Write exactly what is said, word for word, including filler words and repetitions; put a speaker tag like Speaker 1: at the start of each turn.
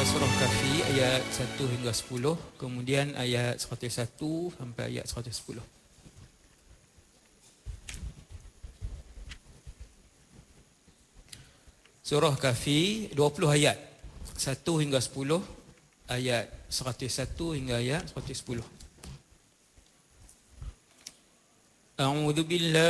Speaker 1: surah Kahfi ayat satu hingga sepuluh, kemudian ayat seratus satu sampai ayat seratus sepuluh. Surah Kahfi dua puluh ayat, satu hingga sepuluh, ayat seratus satu hingga ayat seratus sepuluh. A'udzu billahi